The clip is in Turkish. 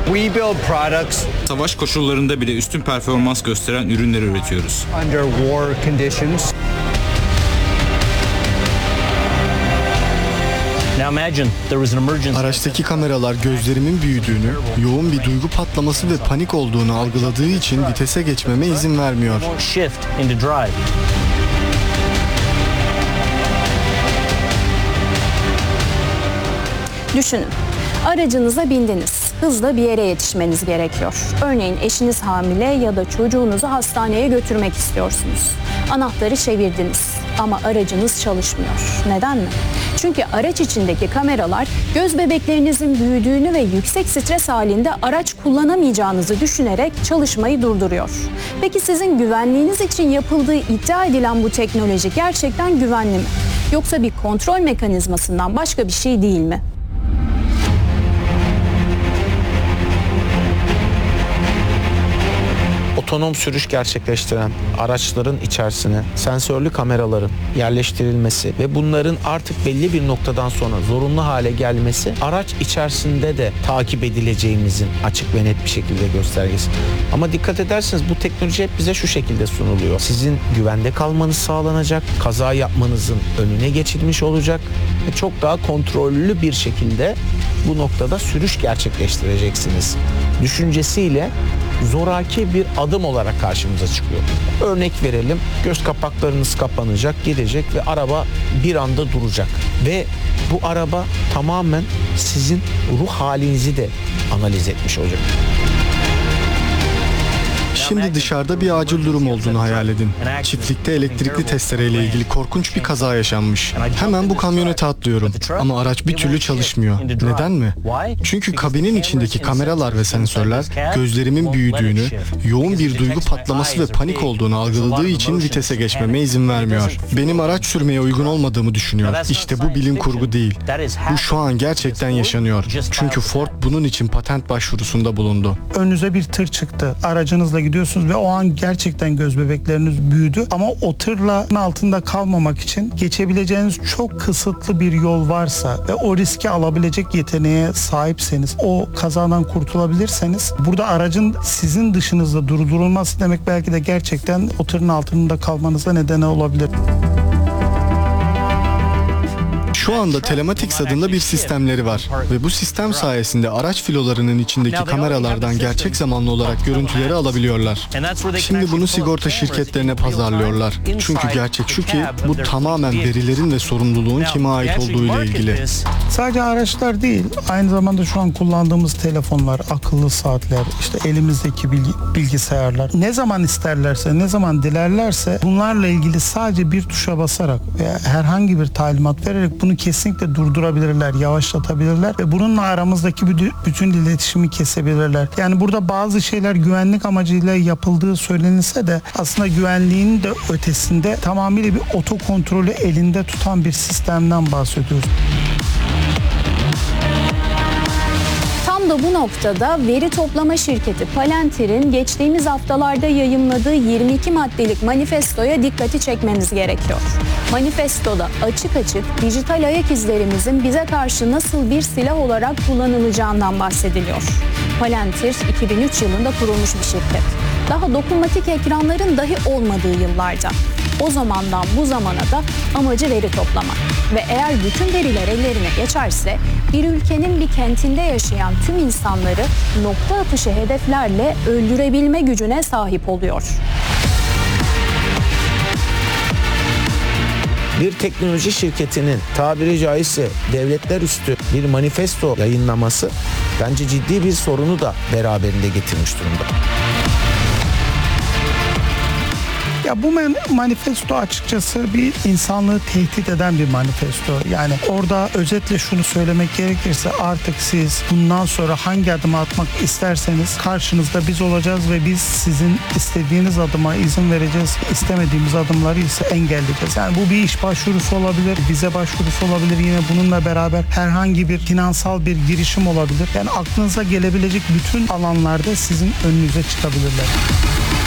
We build products Savaş koşullarında bile üstün performans gösteren ürünler üretiyoruz. under war conditions. Araçtaki kameralar gözlerimin büyüdüğünü, yoğun bir duygu patlaması ve panik olduğunu algıladığı için vitese geçmeme izin vermiyor. Düşünün. Aracınıza bindiniz. Hızla bir yere yetişmeniz gerekiyor. Örneğin eşiniz hamile ya da çocuğunuzu hastaneye götürmek istiyorsunuz. Anahtarı çevirdiniz ama aracınız çalışmıyor. Neden mi? Çünkü araç içindeki kameralar göz bebeklerinizin büyüdüğünü ve yüksek stres halinde araç kullanamayacağınızı düşünerek çalışmayı durduruyor. Peki sizin güvenliğiniz için yapıldığı iddia edilen bu teknoloji gerçekten güvenli mi? Yoksa bir kontrol mekanizmasından başka bir şey değil mi? Otonom sürüş gerçekleştiren araçların içerisine sensörlü kameraların yerleştirilmesi ve bunların artık belli bir noktadan sonra zorunlu hale gelmesi araç içerisinde de takip edileceğimizin açık ve net bir şekilde göstergesi. Ama dikkat ederseniz bu teknoloji hep bize şu şekilde sunuluyor. Sizin güvende kalmanız sağlanacak, kaza yapmanızın önüne geçilmiş olacak ve çok daha kontrollü bir şekilde bu noktada sürüş gerçekleştireceksiniz düşüncesiyle zoraki bir adım olarak karşımıza çıkıyor. Örnek verelim, göz kapaklarınız kapanacak, gidecek ve araba bir anda duracak. Ve bu araba tamamen sizin ruh halinizi de analiz etmiş olacak. Şimdi dışarıda bir acil durum olduğunu hayal edin. Çiftlikte elektrikli testereyle ilgili korkunç bir kaza yaşanmış. Hemen bu kamyonete atlıyorum. Ama araç bir türlü çalışmıyor. Neden mi? Çünkü kabinin içindeki kameralar ve sensörler gözlerimin büyüdüğünü, yoğun bir duygu patlaması ve panik olduğunu algıladığı için vitese geçmeme izin vermiyor. Benim araç sürmeye uygun olmadığımı düşünüyor. İşte bu bilim kurgu değil. Bu şu an gerçekten yaşanıyor. Çünkü Ford bunun için patent başvurusunda bulundu. Önünüze bir tır çıktı. Aracınızla gidiyorsunuz ve o an gerçekten göz bebekleriniz büyüdü. Ama o tırla altında kalmamak için geçebileceğiniz çok kısıtlı bir yol varsa ve o riski alabilecek yeteneğe sahipseniz, o kazadan kurtulabilirseniz burada aracın sizin dışınızda durdurulması demek belki de gerçekten o tırın altında kalmanıza neden olabilir. Şu anda Telematics adında bir sistemleri var ve bu sistem sayesinde araç filolarının içindeki kameralardan gerçek zamanlı olarak görüntüleri alabiliyorlar. Şimdi bunu sigorta şirketlerine pazarlıyorlar. Çünkü gerçek şu ki bu tamamen verilerin ve sorumluluğun kime ait olduğu ile ilgili. Sadece araçlar değil, aynı zamanda şu an kullandığımız telefonlar, akıllı saatler, işte elimizdeki bilgisayarlar ne zaman isterlerse, ne zaman dilerlerse bunlarla ilgili sadece bir tuşa basarak veya herhangi bir talimat vererek bunu kesinlikle durdurabilirler, yavaşlatabilirler ve bununla aramızdaki bütün iletişimi kesebilirler. Yani burada bazı şeyler güvenlik amacıyla yapıldığı söylenilse de aslında güvenliğin de ötesinde tamamıyla bir otokontrolü elinde tutan bir sistemden bahsediyoruz. Tam da bu noktada veri toplama şirketi Palantir'in geçtiğimiz haftalarda yayımladığı 22 maddelik manifestoya dikkati çekmemiz gerekiyor. Manifestoda açık açık dijital ayak izlerimizin bize karşı nasıl bir silah olarak kullanılacağından bahsediliyor. Palantir 2003 yılında kurulmuş bir şirket. Daha dokunmatik ekranların dahi olmadığı yıllarda. O zamandan bu zamana da amacı veri toplamak. Ve eğer bütün veriler ellerine geçerse bir ülkenin bir kentinde yaşayan tüm insanları nokta atışı hedeflerle öldürebilme gücüne sahip oluyor. Bir teknoloji şirketinin tabiri caizse devletler üstü bir manifesto yayınlaması bence ciddi bir sorunu da beraberinde getirmiş durumda. Ya bu manifesto açıkçası bir insanlığı tehdit eden bir manifesto. Yani orada özetle şunu söylemek gerekirse artık siz bundan sonra hangi adımı atmak isterseniz karşınızda biz olacağız ve biz sizin istediğiniz adıma izin vereceğiz. İstemediğimiz adımları ise engelleyeceğiz. Yani bu bir iş başvurusu olabilir, vize başvurusu olabilir. Yine bununla beraber herhangi bir finansal bir girişim olabilir. Yani aklınıza gelebilecek bütün alanlarda sizin önünüze çıkabilirler.